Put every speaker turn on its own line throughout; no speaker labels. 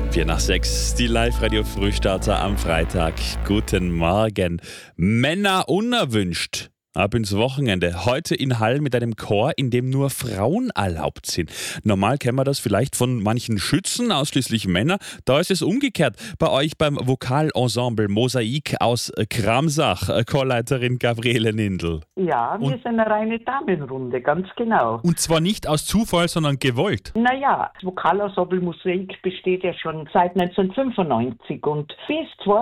5:45, die Live-Radio-Frühstarter am Freitag. Guten Morgen. Männer unerwünscht. Ab ins Wochenende. Heute in Hall mit einem Chor, in dem nur Frauen erlaubt sind. Normal kennen wir das vielleicht von manchen Schützen, ausschließlich Männer. Da ist es umgekehrt. Bei euch beim Vokalensemble Mosaik aus Kramsach, Chorleiterin Gabriele Nindl.
Ja, wir sind eine reine Damenrunde, ganz genau.
Und zwar nicht aus Zufall, sondern gewollt.
Naja, das Vokalensemble Mosaik besteht ja schon seit 1995 und bis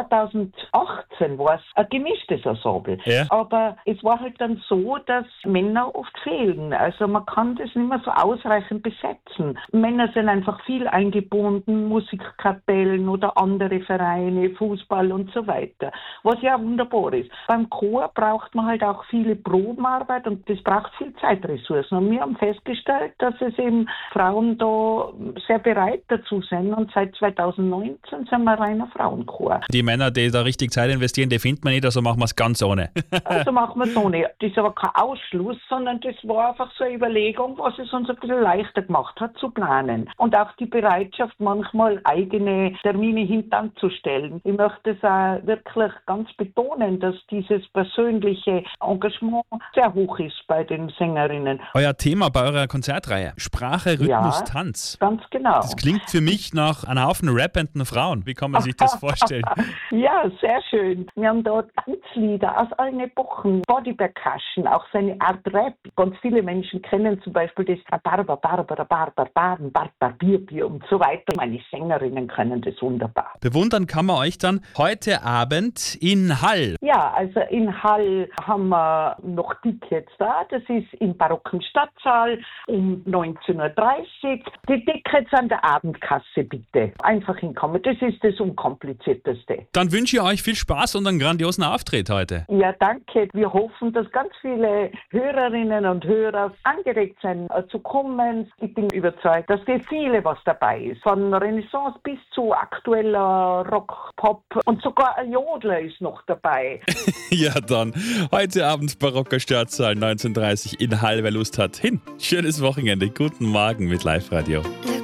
2018 war es ein gemischtes Ensemble.
Ja.
Aber es war halt dann so, dass Männer oft fehlen. Also man kann das nicht mehr so ausreichend besetzen. Männer sind einfach viel eingebunden, Musikkapellen oder andere Vereine, Fußball und so weiter. Was ja wunderbar ist. Beim Chor braucht man halt auch viele Probenarbeit und das braucht viel Zeitressourcen. Und wir haben festgestellt, dass es eben Frauen da sehr bereit dazu sind und seit 2019 sind wir ein reiner Frauenchor.
Die Männer, die da richtig Zeit investieren, die findet man nicht, also machen wir es ganz ohne.
Also machen wir es ohne. Das ist aber kein Ausschluss, sondern das war einfach so eine Überlegung, was es uns ein bisschen leichter gemacht hat zu planen. Und auch die Bereitschaft, manchmal eigene Termine hintanzustellen. Ich möchte es auch wirklich ganz betonen, dass dieses persönliche Engagement sehr hoch ist bei den Sängerinnen.
Euer Thema bei eurer Konzertreihe: Sprache, Rhythmus,
Ja.
Tanz.
Ganz genau.
Das klingt für mich nach einem Haufen rappenden Frauen. Wie kann man sich das vorstellen?
Ja, sehr schön. Wir haben da Tanzlieder aus allen Epochen, Body Percussion, auch so eine Art Rap. Ganz viele Menschen kennen zum Beispiel das Barbar, Barbar, Barbar, Barbar, Barbar, Bier und so weiter. Meine Sängerinnen können das wunderbar.
Bewundern kann man euch dann heute Abend in Hall.
Ja, also in Hall haben wir noch Tickets da. Das ist im barocken Stadtsaal um 19:30 Uhr. Die Tickets an der Abendkasse bitte. Einfach hinkommen. Das ist das Unkomplizierteste.
Dann wünsche ich euch viel Spaß und einen grandiosen Auftritt heute.
Ja, danke. Wir hoffen, dass ganz viele Hörerinnen und Hörer angeregt sind zu kommen. Ich bin überzeugt, dass für viele was dabei ist. Von Renaissance bis zu aktueller Rock, Pop und sogar ein Jodler ist noch dabei.
Ja, dann heute Abend barocker Stadtsaal 19:30 in Hall. Wer Lust hat, hin. Schönes Wochenende. Guten Morgen mit Live-Radio.